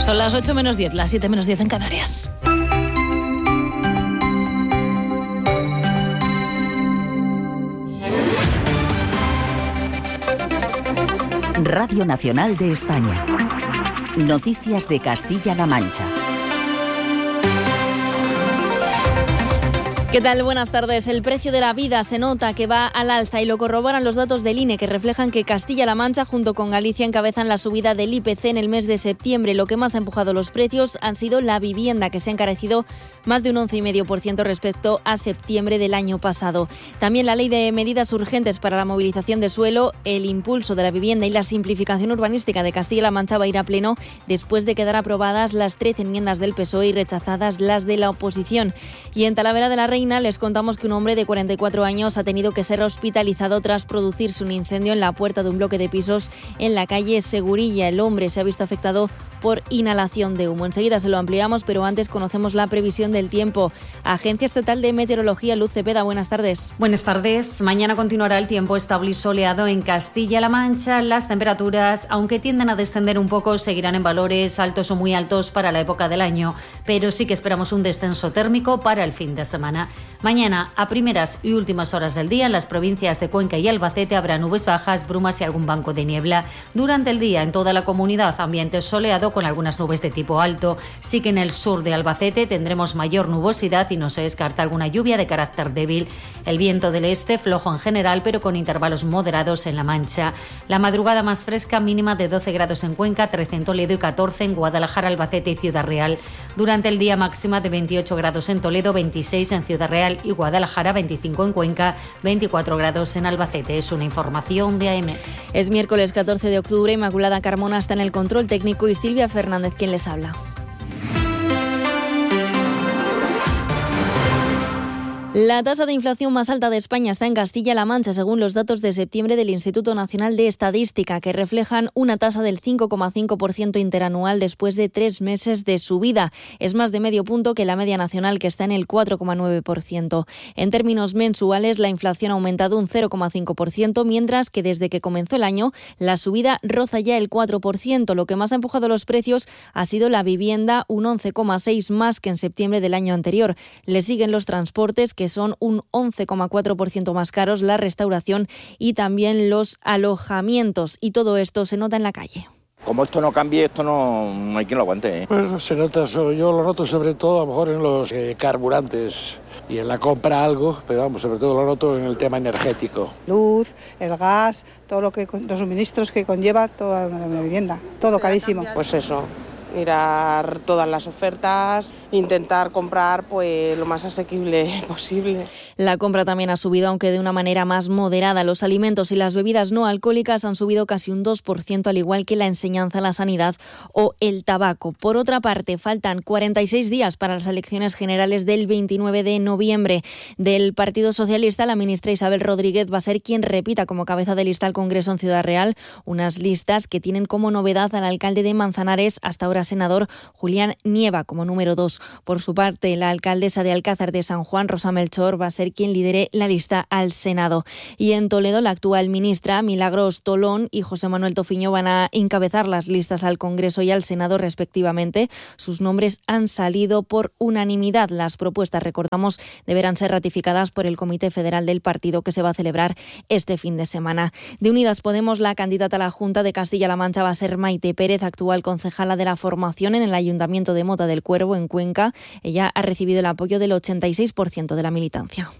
Son las 8 menos 10, las 7 menos 10 en Canarias. Radio Nacional de España. Noticias de Castilla-La Mancha. ¿Qué tal? Buenas tardes. El precio de la vida se nota que va al alza y lo corroboran los datos del INE, que reflejan que Castilla-La Mancha junto con Galicia encabezan la subida del IPC en el mes de septiembre. Lo que más ha empujado los precios han sido la vivienda, que se ha encarecido más de un 11,5% respecto a septiembre del año pasado. También la ley de medidas urgentes para la movilización de suelo, el impulso de la vivienda y la simplificación urbanística de Castilla-La Mancha va a ir a pleno después de quedar aprobadas las 13 enmiendas del PSOE y rechazadas las de la oposición. Y en Talavera de la Reina les contamos que un hombre de 44 años ha tenido que ser hospitalizado tras producirse un incendio en la puerta de un bloque de pisos en la calle Segurilla. El hombre se ha visto afectado por inhalación de humo. Enseguida se lo ampliamos, pero antes conocemos la previsión del tiempo. Agencia Estatal de Meteorología, Luz Cepeda, buenas tardes. Buenas tardes. Mañana continuará el tiempo estable y soleado en Castilla-La Mancha. Las temperaturas, aunque tienden a descender un poco, seguirán en valores altos o muy altos para la época del año, pero sí que esperamos un descenso térmico para el fin de semana. Mañana, a primeras y últimas horas del día, en las provincias de Cuenca y Albacete habrá nubes bajas, brumas y algún banco de niebla. Durante el día, en toda la comunidad, ambiente soleado con algunas nubes de tipo alto. Sí que en el sur de Albacete tendremos mayor nubosidad y no se descarta alguna lluvia de carácter débil. El viento del este flojo en general, pero con intervalos moderados en La Mancha. La madrugada más fresca, mínima de 12 grados en Cuenca, 13 en Toledo y 14 en Guadalajara, Albacete y Ciudad Real. Durante el día máxima de 28 grados en Toledo, 26 en Ciudad Real y Guadalajara, 25 en Cuenca, 24 grados en Albacete. Es una información de AM. Es miércoles 14 de octubre, Inmaculada Carmona está en el control técnico y Silvia Fernández quien les habla. La tasa de inflación más alta de España está en Castilla-La Mancha, según los datos de septiembre del Instituto Nacional de Estadística, que reflejan una tasa del 5,5% interanual después de 3 meses de subida. Es más de medio punto que la media nacional, que está en el 4,9%. En términos mensuales, la inflación ha aumentado un 0,5%, mientras que desde que comenzó el año, la subida roza ya el 4%. Lo que más ha empujado los precios ha sido la vivienda, un 11,6% más que en septiembre del año anterior. Le siguen los transportes, que son un 11,4% más caros, la restauración y también los alojamientos. Y todo esto se nota en la calle. Como esto no cambie, esto no hay quien lo aguante, ¿eh? Pues se nota, yo lo noto sobre todo a lo mejor en los carburantes y en la compra algo, pero vamos, sobre todo lo noto en el tema energético. Luz, el gas, todo lo que los suministros que conlleva toda una vivienda, todo carísimo. Pues eso, mirar todas las ofertas, intentar comprar pues lo más asequible posible. La compra también ha subido, aunque de una manera más moderada. Los alimentos y las bebidas no alcohólicas han subido casi un 2%, al igual que la enseñanza, la sanidad o el tabaco. Por otra parte, faltan 46 días para las elecciones generales del 29 de noviembre. Del Partido Socialista, la ministra Isabel Rodríguez va a ser quien repita como cabeza de lista al Congreso en Ciudad Real, unas listas que tienen como novedad al alcalde de Manzanares, hasta ahora senador, Julián Nieva, como número 2. Por su parte, la alcaldesa de Alcázar de San Juan, Rosa Melchor, va a ser quien lidere la lista al Senado. Y en Toledo, la actual ministra Milagros Tolón y José Manuel Tofiño van a encabezar las listas al Congreso y al Senado respectivamente. Sus nombres han salido por unanimidad. Las propuestas, recordamos, deberán ser ratificadas por el Comité Federal del partido, que se va a celebrar este fin de semana. De Unidas Podemos, la candidata a la Junta de Castilla-La Mancha va a ser Maite Pérez, actual concejala de la formación en el Ayuntamiento de Mota del Cuervo, en Cuenca. Ella ha recibido el apoyo del 86% de la militancia.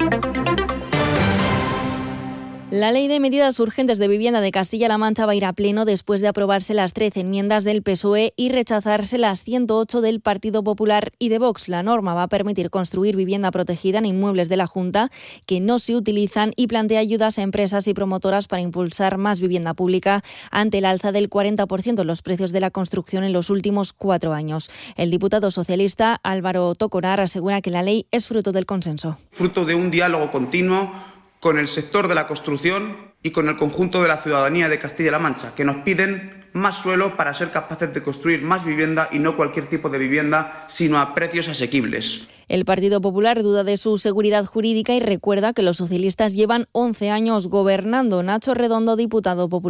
La Ley de Medidas Urgentes de Vivienda de Castilla-La Mancha va a ir a pleno después de aprobarse las 13 enmiendas del PSOE y rechazarse las 108 del Partido Popular y de Vox. La norma va a permitir construir vivienda protegida en inmuebles de la Junta que no se utilizan y plantea ayudas a empresas y promotoras para impulsar más vivienda pública ante el alza del 40% en los precios de la construcción en los últimos 4 años. El diputado socialista Álvaro Tocorar asegura que la ley es fruto del consenso. Fruto de un diálogo continuo con el sector de la construcción y con el conjunto de la ciudadanía de Castilla-La Mancha, que nos piden más suelo para ser capaces de construir más vivienda y no cualquier tipo de vivienda, sino a precios asequibles. El Partido Popular duda de su seguridad jurídica y recuerda que los socialistas llevan 11 años gobernando. Nacho Redondo, diputado popular.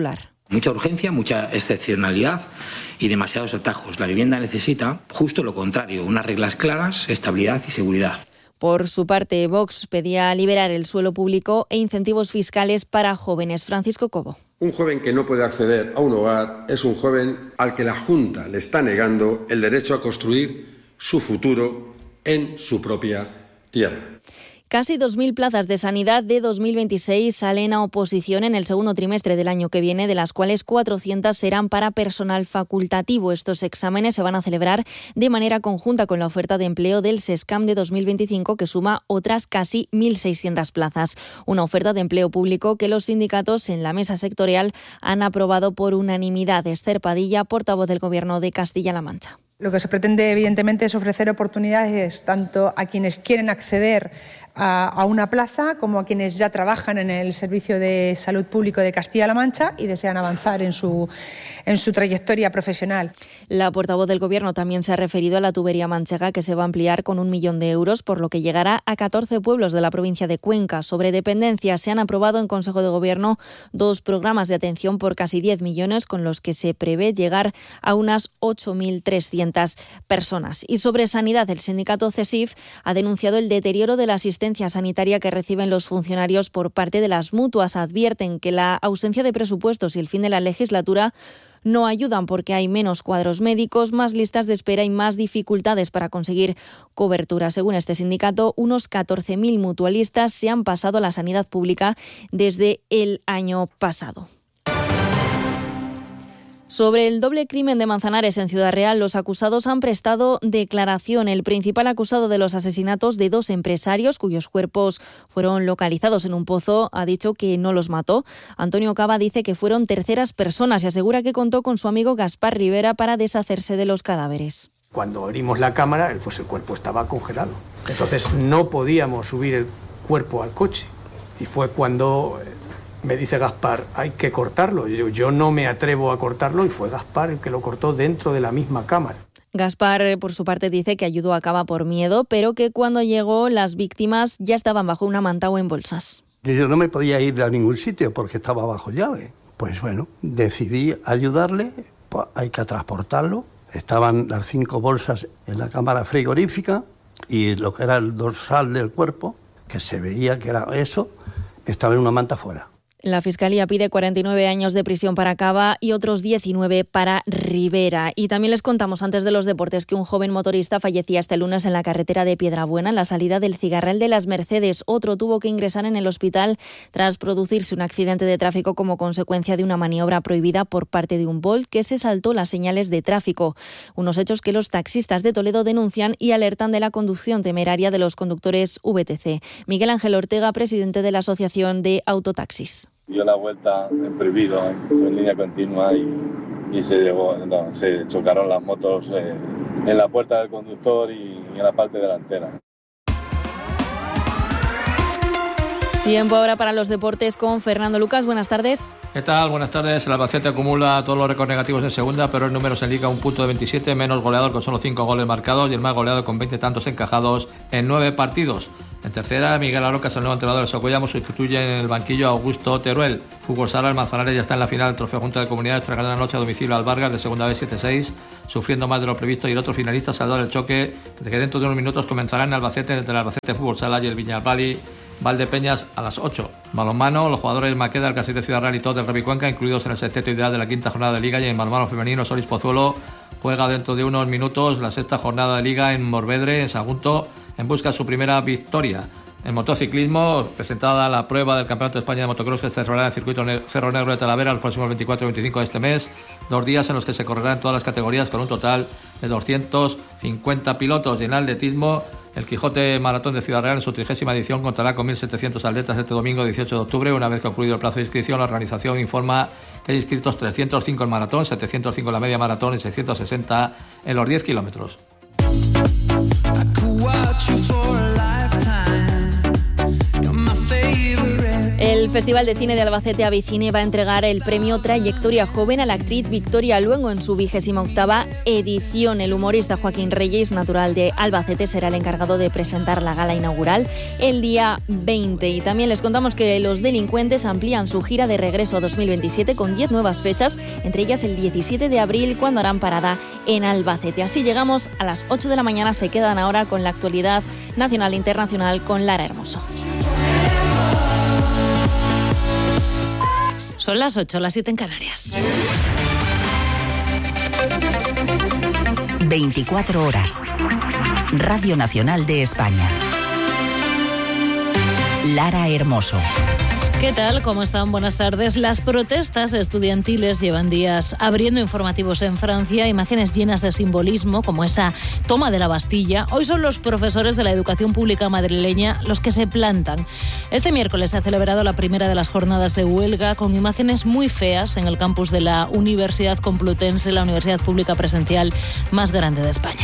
Mucha urgencia, mucha excepcionalidad y demasiados atajos. La vivienda necesita justo lo contrario, unas reglas claras, estabilidad y seguridad. Por su parte, Vox pedía liberar el suelo público e incentivos fiscales para jóvenes. Francisco Cobo. Un joven que no puede acceder a un hogar es un joven al que la Junta le está negando el derecho a construir su futuro en su propia tierra. Casi 2.000 plazas de sanidad de 2026 salen a oposición en el segundo trimestre del año que viene, de las cuales 400 serán para personal facultativo. Estos exámenes se van a celebrar de manera conjunta con la oferta de empleo del SESCAM de 2025, que suma otras casi 1.600 plazas. Una oferta de empleo público que los sindicatos en la mesa sectorial han aprobado por unanimidad. Esther Padilla, portavoz del Gobierno de Castilla-La Mancha. Lo que se pretende, evidentemente, es ofrecer oportunidades tanto a quienes quieren acceder a una plaza como a quienes ya trabajan en el Servicio de Salud Público de Castilla-La Mancha y desean avanzar en su trayectoria profesional. La portavoz del Gobierno también se ha referido a la tubería manchega, que se va a ampliar con 1 millón de euros, por lo que llegará a 14 pueblos de la provincia de Cuenca. Sobre dependencia, se han aprobado en Consejo de Gobierno 2 programas de atención por casi 10 millones, con los que se prevé llegar a unas 8.300 personas. Y sobre sanidad, el sindicato CESIF ha denunciado el deterioro de la asistencia sanitaria que reciben los funcionarios por parte de las mutuas. Advierten que la ausencia de presupuestos y el fin de la legislatura no ayudan, porque hay menos cuadros médicos, más listas de espera y más dificultades para conseguir cobertura. Según este sindicato, unos 14.000 mutualistas se han pasado a la sanidad pública desde el año pasado. Sobre el doble crimen de Manzanares en Ciudad Real, los acusados han prestado declaración. El principal acusado de los asesinatos de 2 empresarios, cuyos cuerpos fueron localizados en un pozo, ha dicho que no los mató. Antonio Cava dice que fueron terceras personas y asegura que contó con su amigo Gaspar Rivera para deshacerse de los cadáveres. Cuando abrimos la cámara, pues el cuerpo estaba congelado. Entonces no podíamos subir el cuerpo al coche. Y fue cuando me dice Gaspar, hay que cortarlo. Y yo no me atrevo a cortarlo, y fue Gaspar el que lo cortó dentro de la misma cámara. Gaspar, por su parte, dice que ayudó a Cava por miedo, pero que cuando llegó las víctimas ya estaban bajo una manta o en bolsas. Yo no me podía ir a ningún sitio porque estaba bajo llave. Pues bueno, decidí ayudarle, pues hay que transportarlo. Estaban las 5 bolsas en la cámara frigorífica y lo que era el dorsal del cuerpo, que se veía que era eso, estaba en una manta fuera. La Fiscalía pide 49 años de prisión para Cava y otros 19 para Rivera. Y también les contamos antes de los deportes que un joven motorista fallecía este lunes en la carretera de Piedrabuena, en la salida del Cigarral de las Mercedes. Otro tuvo que ingresar en el hospital tras producirse un accidente de tráfico como consecuencia de una maniobra prohibida por parte de un Bolt que se saltó las señales de tráfico. Unos hechos que los taxistas de Toledo denuncian y alertan de la conducción temeraria de los conductores VTC. Miguel Ángel Ortega, presidente de la Asociación de Autotaxis. Dio la vuelta en prohibido, en línea continua, y se chocaron las motos en la puerta del conductor y en la parte delantera. Tiempo ahora para los deportes con Fernando Lucas. Buenas tardes. ¿Qué tal? Buenas tardes. El Albacete acumula todos los récords negativos en segunda, pero en números en Liga un punto de 27, menos goleador con solo 5 goles marcados y el más goleado con 20 tantos encajados en 9 partidos. En tercera, Miguel Arrocas, el nuevo entrenador del Socollamo, sustituye en el banquillo a Augusto Teruel. Fútbol Sala, el Manzanares ya está en la final del Trofeo Junta de Comunidades tras ganar anoche a domicilio al Vargas de segunda vez 7-6, sufriendo más de lo previsto, y el otro finalista saldrá el choque de que dentro de unos minutos comenzará en Albacete entre el Albacete Fútbol Sala y el Viñalbali Valdepeñas a las 8. Balonmano, los jugadores Maqueda, el Castillo de Ciudad Real y todos del Rebicuenca, incluidos en el sexteto ideal de la quinta jornada de Liga, y en balonmano femenino Solís Pozuelo juega dentro de unos minutos la sexta jornada de Liga en Morvedre, en Sagunto, en busca de su primera victoria. En motociclismo, presentada la prueba del Campeonato de España de Motocross que se celebrará en el circuito Cerro Negro de Talavera los próximos 24 y 25 de este mes. 2 días en los que se correrán todas las categorías con un total de 250 pilotos. Y en atletismo, el Quijote Maratón de Ciudad Real en su 30ª edición contará con 1.700 atletas este domingo 18 de octubre. Una vez concluido el plazo de inscripción, la organización informa que hay inscritos 305 en maratón, 705 en la media maratón y 660 en los 10 kilómetros. El El Festival de Cine de Albacete Avicine va a entregar el premio Trayectoria Joven a la actriz Victoria Luengo en su 28ª edición. El humorista Joaquín Reyes, natural de Albacete, será el encargado de presentar la gala inaugural el día 20. Y también les contamos que Los Delincuentes amplían su gira de regreso 2027 con 10 nuevas fechas, entre ellas el 17 de abril, cuando harán parada en Albacete. Así llegamos a las 8 de la mañana. Se quedan ahora con la actualidad nacional e internacional con Lara Hermoso. Son las 8, las 7 en Canarias. 24 horas. Radio Nacional de España. Lara Hermoso. ¿Qué tal? ¿Cómo están? Buenas tardes. Las protestas estudiantiles llevan días abriendo informativos en Francia, imágenes llenas de simbolismo, como esa toma de la Bastilla. Hoy son los profesores de la educación pública madrileña los que se plantan. Este miércoles se ha celebrado la primera de las jornadas de huelga, con imágenes muy feas en el campus de la Universidad Complutense, la universidad pública presencial más grande de España.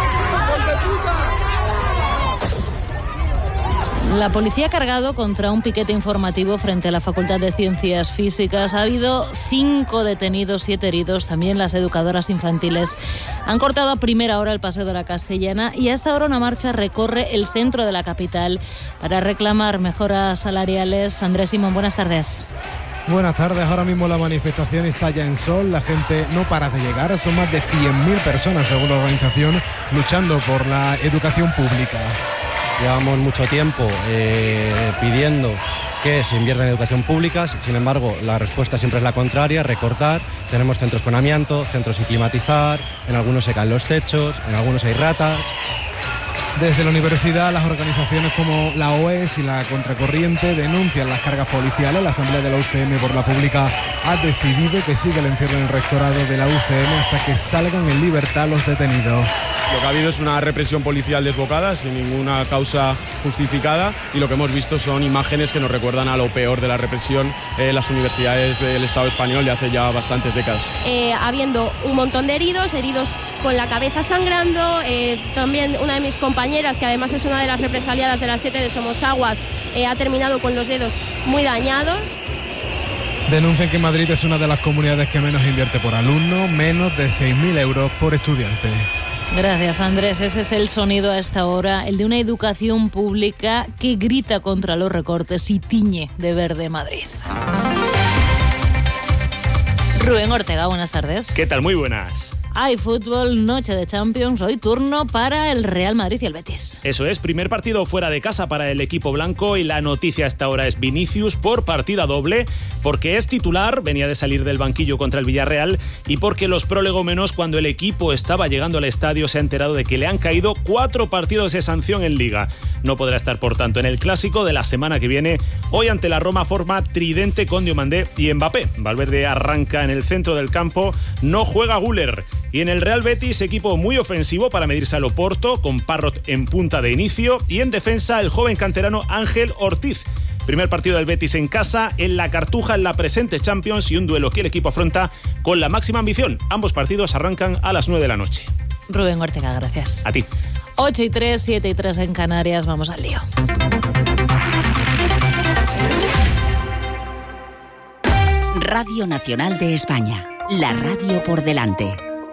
La policía ha cargado contra un piquete informativo frente a la Facultad de Ciencias Físicas. Ha habido 5 detenidos, 7 heridos. También las educadoras infantiles han cortado a primera hora el Paseo de la Castellana y a esta hora una marcha recorre el centro de la capital para reclamar mejoras salariales. Andrés Simón, buenas tardes. Buenas tardes. Ahora mismo la manifestación está ya en sol, la gente no para de llegar, son más de 100.000 personas según la organización luchando por la educación pública. Llevamos mucho tiempo pidiendo que se invierta en educación pública, sin embargo la respuesta siempre es la contraria, recortar. Tenemos centros con amianto, centros sin climatizar, en algunos se caen los techos, en algunos hay ratas. Desde la universidad, las organizaciones como la OES y la Contracorriente denuncian las cargas policiales. La Asamblea de la UCM por la Pública ha decidido que siga el encierro en el rectorado de la UCM hasta que salgan en libertad los detenidos. Lo que ha habido es una represión policial desbocada, sin ninguna causa justificada, y lo que hemos visto son imágenes que nos recuerdan a lo peor de la represión en las universidades del Estado español de hace ya bastantes décadas. Habiendo un montón de heridos con la cabeza sangrando, también una de mis compañeras, que además es una de las represaliadas de las 7 de Somosaguas, ha terminado con los dedos muy dañados. Denuncian que Madrid es una de las comunidades que menos invierte por alumno, menos de 6.000 euros por estudiante. Gracias, Andrés. Ese es el sonido a esta hora, el de una educación pública que grita contra los recortes y tiñe de verde Madrid. Rubén Ortega, buenas tardes. ¿Qué tal? Muy buenas. Hay fútbol, noche de Champions, hoy turno para el Real Madrid y el Betis. Eso es, primer partido fuera de casa para el equipo blanco y la noticia a esta hora es Vinicius por partida doble, porque es titular, venía de salir del banquillo contra el Villarreal y porque los prolegómenos, cuando el equipo estaba llegando al estadio, se ha enterado de que le han caído 4 partidos de sanción en Liga. No podrá estar, por tanto, en el clásico de la semana que viene. Hoy ante la Roma forma tridente con Diomandé y Mbappé. Valverde arranca en el centro del campo, no juega Güler. Y en el Real Betis, equipo muy ofensivo para medirse al Oporto, con Parrot en punta de inicio, y en defensa el joven canterano Ángel Ortiz. Primer partido del Betis en casa, en la Cartuja, en la presente Champions, y un duelo que el equipo afronta con la máxima ambición. Ambos partidos arrancan a las 9 de la noche. Rubén Ortega, gracias. A ti. 8:03, 7:03 en Canarias, vamos al lío. Radio Nacional de España, la radio por delante.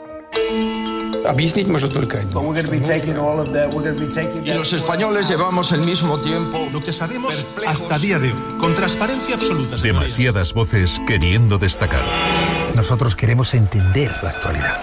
Y los españoles llevamos el mismo tiempo. Lo que sabemos hasta día de hoy, con transparencia absoluta. Demasiadas voces queriendo destacar. Nosotros queremos entender la actualidad.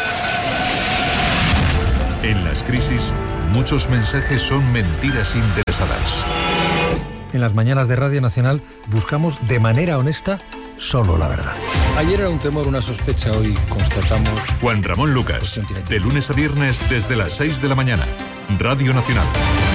En las crisis, muchos mensajes son mentiras interesadas. En las mañanas de Radio Nacional buscamos de manera honesta solo la verdad. Ayer era un temor, una sospecha, hoy constatamos... Juan Ramón Lucas, de lunes a viernes desde las 6 de la mañana. Radio Nacional.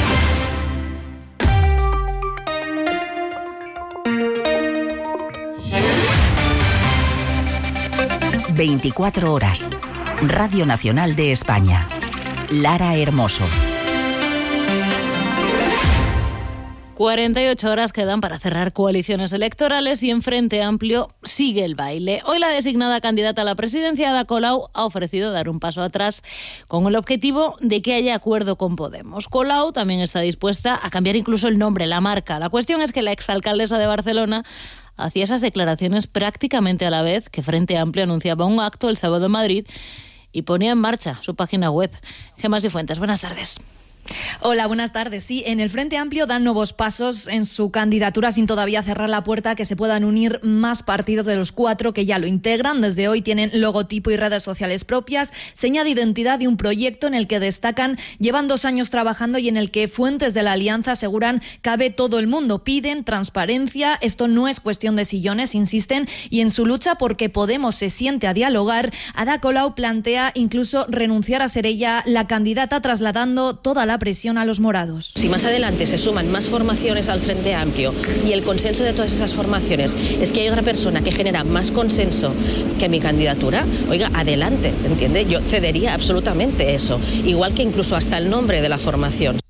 ...24 horas. Radio Nacional de España. Lara Hermoso. 48 horas quedan para cerrar coaliciones electorales y en Frente Amplio sigue el baile. Hoy la designada candidata a la presidencia, Ada Colau, ha ofrecido dar un paso atrás con el objetivo de que haya acuerdo con Podemos. Colau también está dispuesta a cambiar incluso el nombre, la marca. La cuestión es que la exalcaldesa de Barcelona hacía esas declaraciones prácticamente a la vez que Frente Amplio anunciaba un acto el sábado en Madrid y ponía en marcha su página web. Gemma Cifuentes, buenas tardes. Hola, buenas tardes. Sí, en el Frente Amplio dan nuevos pasos en su candidatura sin todavía cerrar la puerta a que se puedan unir más partidos de los 4 que ya lo integran. Desde hoy tienen logotipo y redes sociales propias, seña de identidad y un proyecto en el que destacan llevan 2 años trabajando y en el que fuentes de la alianza aseguran cabe todo el mundo. Piden transparencia, esto no es cuestión de sillones, insisten, y en su lucha porque Podemos se siente a dialogar, Ada Colau plantea incluso renunciar a ser ella la candidata, trasladando toda la presión a los morados. Si más adelante se suman más formaciones al Frente Amplio y el consenso de todas esas formaciones es que hay otra persona que genera más consenso que mi candidatura, oiga, adelante, ¿entiende? Yo cedería absolutamente eso, igual que incluso hasta el nombre de la formación.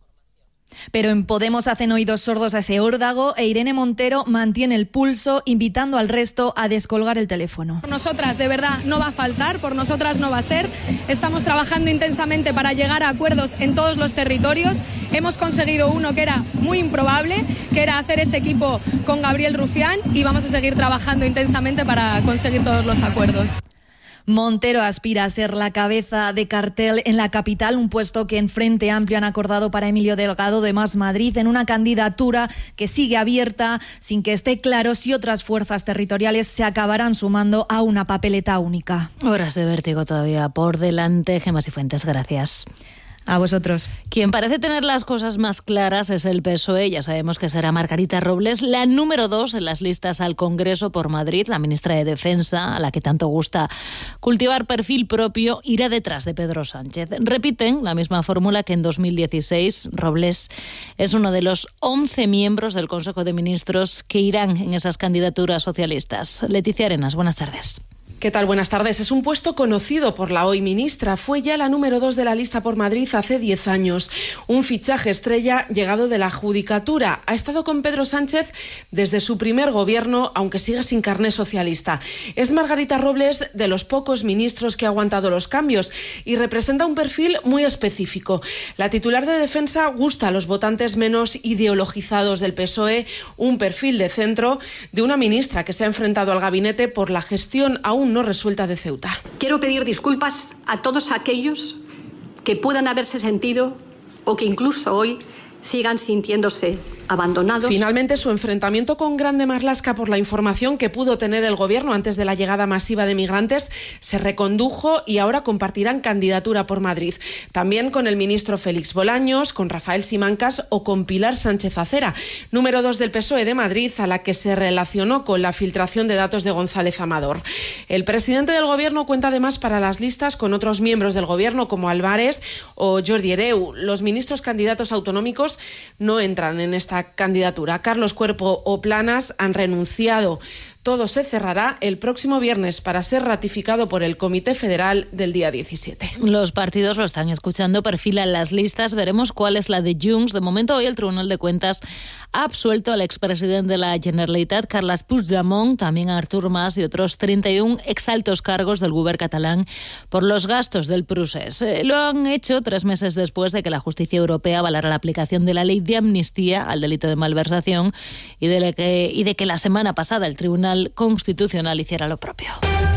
Pero en Podemos hacen oídos sordos a ese órdago e Irene Montero mantiene el pulso, invitando al resto a descolgar el teléfono. Por nosotras, de verdad, no va a faltar, por nosotras no va a ser. Estamos trabajando intensamente para llegar a acuerdos en todos los territorios. Hemos conseguido uno que era muy improbable, que era hacer ese equipo con Gabriel Rufián, y vamos a seguir trabajando intensamente para conseguir todos los acuerdos. Montero aspira a ser la cabeza de cartel en la capital, un puesto que en Frente Amplio han acordado para Emilio Delgado de Más Madrid, en una candidatura que sigue abierta sin que esté claro si otras fuerzas territoriales se acabarán sumando a una papeleta única. Horas de vértigo todavía por delante. Gemma Cifuentes, gracias. A vosotros. Quien parece tener las cosas más claras es el PSOE. Ya sabemos que será Margarita Robles, la número 2 en las listas al Congreso por Madrid. La ministra de Defensa, a la que tanto gusta cultivar perfil propio, irá detrás de Pedro Sánchez. Repiten la misma fórmula que en 2016. Robles es uno de los 11 miembros del Consejo de Ministros que irán en esas candidaturas socialistas. Leticia Arenas, buenas tardes. ¿Qué tal? Buenas tardes. Es un puesto conocido por la hoy ministra. Fue ya la número 2 de la lista por Madrid hace 10 años. Un fichaje estrella llegado de la judicatura. Ha estado con Pedro Sánchez desde su primer gobierno, aunque siga sin carné socialista. Es Margarita Robles de los pocos ministros que ha aguantado los cambios y representa un perfil muy específico. La titular de Defensa gusta a los votantes menos ideologizados del PSOE, un perfil de centro de una ministra que se ha enfrentado al gabinete por la gestión aún no resuelta de Ceuta. Quiero pedir disculpas a todos aquellos que puedan haberse sentido o que incluso hoy sigan sintiéndose abandonados. Finalmente, su enfrentamiento con Grande Marlaska por la información que pudo tener el gobierno antes de la llegada masiva de migrantes se recondujo y ahora compartirán candidatura por Madrid. También con el ministro Félix Bolaños, con Rafael Simancas o con Pilar Sánchez Acera, número 2 del PSOE de Madrid, a la que se relacionó con la filtración de datos de González Amador. El presidente del gobierno cuenta además para las listas con otros miembros del gobierno como Álvarez o Jordi Hereu. Los ministros candidatos autonómicos no entran en esta candidatura. Carlos Cuerpo o Planas han renunciado. Todo se cerrará el próximo viernes para ser ratificado por el Comité Federal del día 17. Los partidos lo están escuchando, perfilan las listas. Veremos cuál es la de Junts. De momento, hoy el Tribunal de Cuentas ha absuelto al expresidente de la Generalitat, Carles Puigdemont, también a Artur Mas y otros 31 exaltos cargos del gobierno catalán por los gastos del procés. Lo han hecho 3 meses después de que la justicia europea avalara la aplicación de la ley de amnistía al delito de malversación y de que la semana pasada el Tribunal Constitucional hiciera lo propio.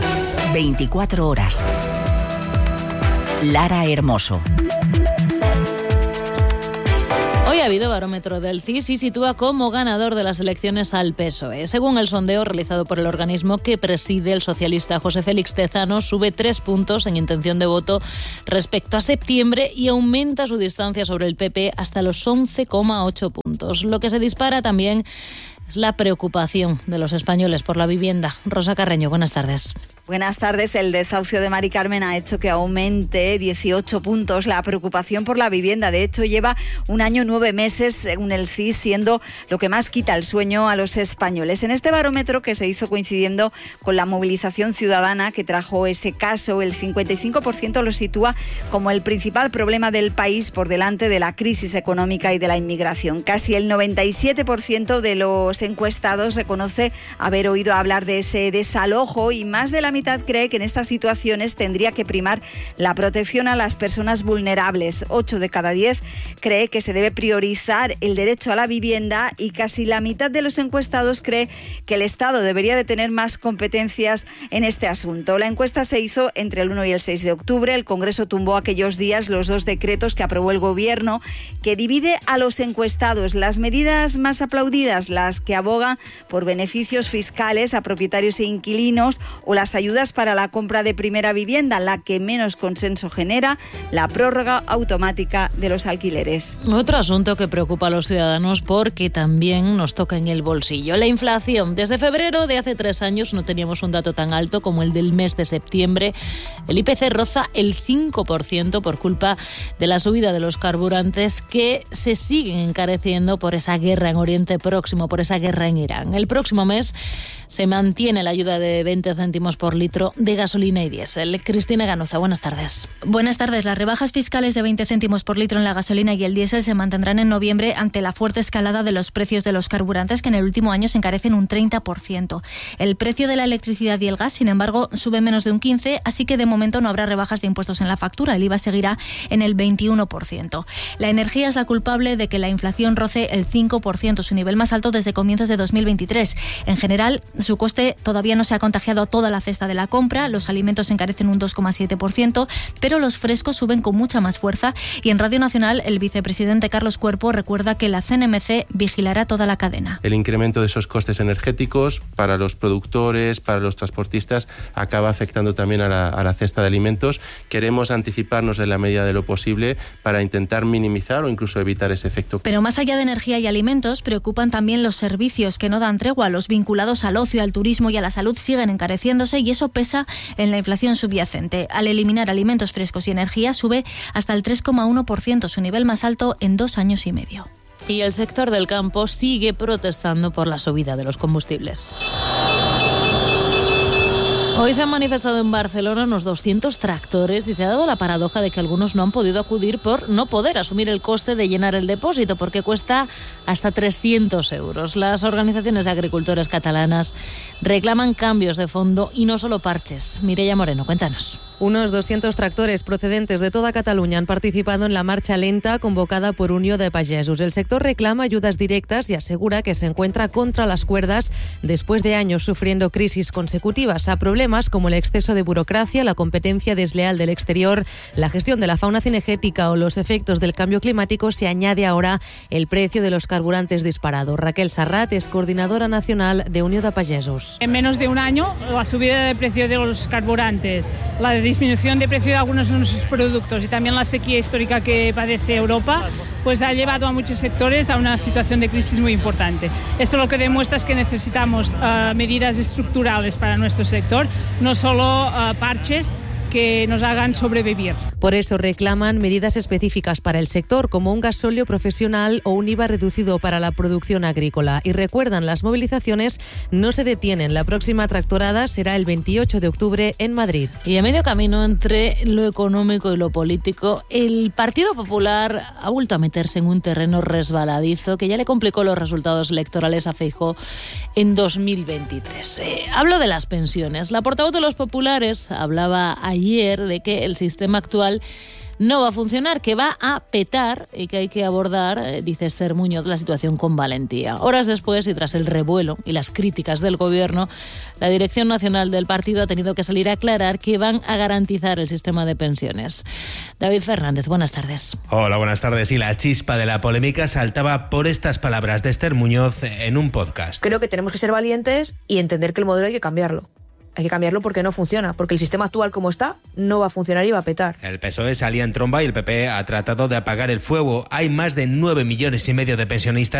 24 horas. Lara Hermoso. Hoy ha habido barómetro del CIS y sitúa como ganador de las elecciones al PSOE. Según el sondeo realizado por el organismo que preside el socialista José Félix Tezano, sube 3 puntos en intención de voto respecto a septiembre y aumenta su distancia sobre el PP hasta los 11,8 puntos. Lo que se dispara también es la preocupación de los españoles por la vivienda. Rosa Carreño, buenas tardes. Buenas tardes. El desahucio de Mari Carmen ha hecho que aumente 18 puntos la preocupación por la vivienda. De hecho, lleva 1 año 9 meses, según el CIS, siendo lo que más quita el sueño a los españoles. En este barómetro, que se hizo coincidiendo con la movilización ciudadana que trajo ese caso, el 55% lo sitúa como el principal problema del país por delante de la crisis económica y de la inmigración. Casi el 97% de los encuestados reconoce haber oído hablar de ese desalojo y más de la mitad cree que en estas situaciones tendría que primar la protección a las personas vulnerables. 8 de cada 10 cree que se debe priorizar el derecho a la vivienda y casi la mitad de los encuestados cree que el Estado debería de tener más competencias en este asunto. La encuesta se hizo entre el 1 y el 6 de octubre. El Congreso tumbó aquellos días los 2 decretos que aprobó el Gobierno, que divide a los encuestados. Las medidas más aplaudidas, las que abogan por beneficios fiscales a propietarios e inquilinos, o las ayudas para la compra de primera vivienda. La que menos consenso genera, la prórroga automática de los alquileres. Otro asunto que preocupa a los ciudadanos porque también nos toca en el bolsillo: la inflación. Desde febrero de hace 3 años no teníamos un dato tan alto como el del mes de septiembre. El IPC roza el 5% por culpa de la subida de los carburantes, que se siguen encareciendo por esa guerra en Oriente Próximo, por esa guerra en Irán. El próximo mes se mantiene la ayuda de 20 céntimos por litro de gasolina y diésel. Cristina Ganuza, buenas tardes. Buenas tardes. Las rebajas fiscales de 20 céntimos por litro en la gasolina y el diésel se mantendrán en noviembre ante la fuerte escalada de los precios de los carburantes, que en el último año se encarecen un 30%. El precio de la electricidad y el gas, sin embargo, sube menos de un 15%, así que de momento no habrá rebajas de impuestos en la factura. El IVA seguirá en el 21%. La energía es la culpable de que la inflación roce el 5%, su nivel más alto desde comienzos de 2023. En general, su coste todavía no se ha contagiado a toda la cesta de la compra. Los alimentos se encarecen un 2,7%, pero los frescos suben con mucha más fuerza. Y en Radio Nacional, el vicepresidente Carlos Cuerpo recuerda que la CNMC vigilará toda la cadena. El incremento de esos costes energéticos para los productores, para los transportistas, acaba afectando también a la cesta de alimentos. Queremos anticiparnos en la medida de lo posible para intentar minimizar o incluso evitar ese efecto. Pero más allá de energía y alimentos, preocupan también los servicios, que no dan tregua. Los vinculados al ocio, al turismo y a la salud siguen encareciéndose, y eso pesa en la inflación subyacente. Al eliminar alimentos frescos y energía, sube hasta el 3,1%, su nivel más alto en 2 años y medio. Y el sector del campo sigue protestando por la subida de los combustibles. Hoy se han manifestado en Barcelona unos 200 tractores y se ha dado la paradoja de que algunos no han podido acudir por no poder asumir el coste de llenar el depósito, porque cuesta hasta 300 euros. Las organizaciones de agricultores catalanas reclaman cambios de fondo y no solo parches. Mireia Moreno, cuéntanos. Unos 200 tractores procedentes de toda Cataluña han participado en la marcha lenta convocada por Unió de Pagesos. El sector reclama ayudas directas y asegura que se encuentra contra las cuerdas después de años sufriendo crisis consecutivas a problemas como el exceso de burocracia, la competencia desleal del exterior, la gestión de la fauna cinegética o los efectos del cambio climático. Se añade ahora el precio de los carburantes disparado. Raquel Sarrat es coordinadora nacional de Unió de Pagesos. En menos de un año, la subida de precio de los carburantes, la disminución de precio de algunos de nuestros productos y también la sequía histórica que padece Europa, pues ha llevado a muchos sectores a una situación de crisis muy importante. Esto lo que demuestra es que necesitamos medidas estructurales para nuestro sector, no solo parches que nos hagan sobrevivir. Por eso reclaman medidas específicas para el sector, como un gasóleo profesional o un IVA reducido para la producción agrícola. Y recuerdan, las movilizaciones no se detienen. La próxima tractorada será el 28 de octubre en Madrid. Y a medio camino entre lo económico y lo político, el Partido Popular ha vuelto a meterse en un terreno resbaladizo que ya le complicó los resultados electorales a Feijóo en 2023. Hablo de las pensiones. La portavoz de los populares hablaba ayer de que el sistema actual no va a funcionar, que va a petar y que hay que abordar, dice Esther Muñoz, la situación con valentía. Horas después, y tras el revuelo y las críticas del Gobierno, la Dirección Nacional del partido ha tenido que salir a aclarar que van a garantizar el sistema de pensiones. David Fernández, buenas tardes. Hola, buenas tardes. Y la chispa de la polémica saltaba por estas palabras de Esther Muñoz en un podcast. Creo que tenemos que ser valientes y entender que el modelo hay que cambiarlo. Hay que cambiarlo porque no funciona, porque el sistema actual como está no va a funcionar y va a petar. El PSOE salía en tromba y el PP ha tratado de apagar el fuego. Hay más de 9,5 millones de pensionistas